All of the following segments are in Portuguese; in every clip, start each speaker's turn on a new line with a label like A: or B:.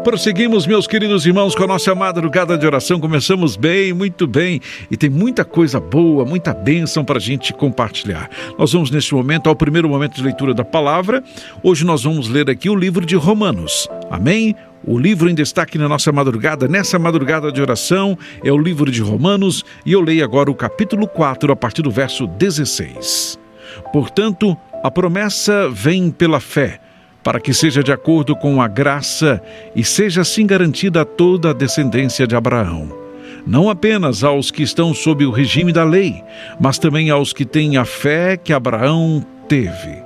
A: Prosseguimos, meus queridos irmãos, com a nossa madrugada de oração. Começamos bem, muito bem, e tem muita coisa boa, muita bênção para a gente compartilhar. Nós vamos neste momento ao primeiro momento de leitura da palavra. Hoje nós vamos ler aqui o livro de Romanos. Amém? O livro em destaque na nossa madrugada, nessa madrugada de oração, é o livro de Romanos, e eu leio agora o capítulo 4, a partir do verso 16. Portanto, a promessa vem pela fé, para que seja de acordo com a graça e seja assim garantida a toda a descendência de Abraão. Não apenas aos que estão sob o regime da lei, mas também aos que têm a fé que Abraão teve.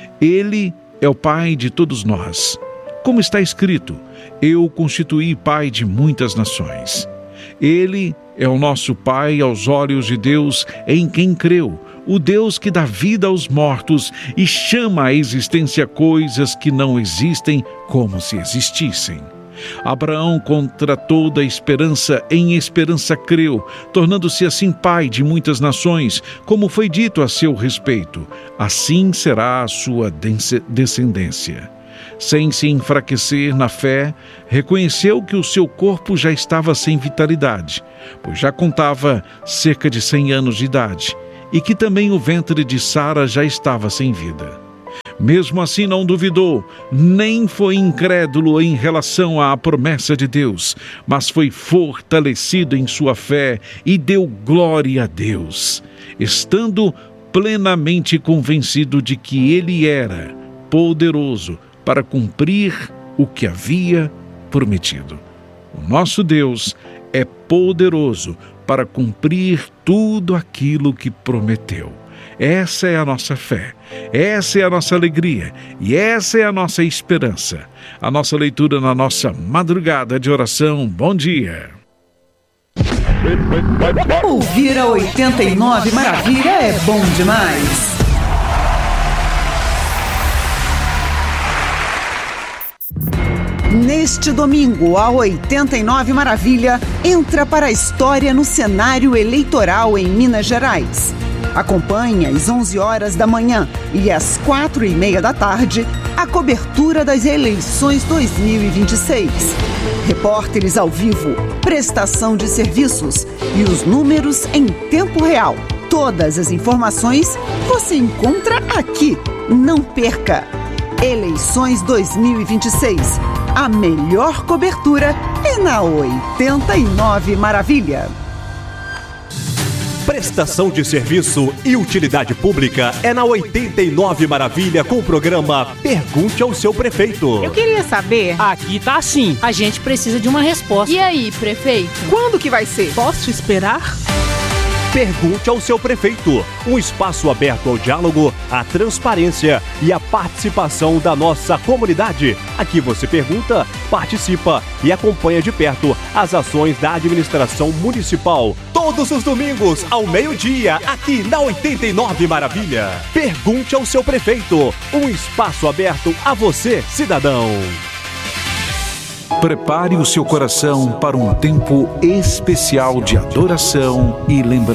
A: Ele é o pai de todos nós. Como está escrito, eu o constituí pai de muitas nações. Ele é o nosso pai aos olhos de Deus em quem creu, o Deus que dá vida aos mortos e chama à existência coisas que não existem como se existissem. Abraão, contra toda esperança, em esperança creu, tornando-se assim pai de muitas nações, como foi dito a seu respeito. Assim será a sua descendência. Sem se enfraquecer na fé, reconheceu que o seu corpo já estava sem vitalidade, pois já contava cerca de 100 anos de idade, e que também o ventre de Sara já estava sem vida. Mesmo assim não duvidou, nem foi incrédulo em relação à promessa de Deus, mas foi fortalecido em sua fé e deu glória a Deus, estando plenamente convencido de que Ele era poderoso para cumprir o que havia prometido. O nosso Deus é poderoso para cumprir tudo aquilo que prometeu. Essa é a nossa fé, essa é a nossa alegria e essa é a nossa esperança. A nossa leitura na nossa madrugada de oração. Bom dia!
B: Ouvir a 89 Maravilha é bom demais. Neste domingo, a 89 Maravilha entra para a história no cenário eleitoral em Minas Gerais. Acompanhe às 11 horas da manhã e às 4:30 da tarde a cobertura das eleições 2026. Repórteres ao vivo, prestação de serviços e os números em tempo real. Todas as informações você encontra aqui. Não perca! Eleições 2026. A melhor cobertura é na 89 Maravilha.
C: Prestação de serviço e utilidade pública é na 89 Maravilha com o programa Pergunte ao Seu Prefeito.
D: Eu queria saber...
E: Aqui tá assim, a gente precisa de uma resposta.
D: E aí, prefeito?
B: Quando que vai ser?
E: Posso esperar?
C: Pergunte ao Seu Prefeito, um espaço aberto ao diálogo, à transparência e à participação da nossa comunidade. Aqui você pergunta, participa e acompanha de perto as ações da administração municipal. Todos os domingos, ao meio-dia, aqui na 89 Maravilha. Pergunte ao Seu Prefeito, um espaço aberto a você, cidadão.
A: Prepare o seu coração para um tempo especial de adoração e lembrança.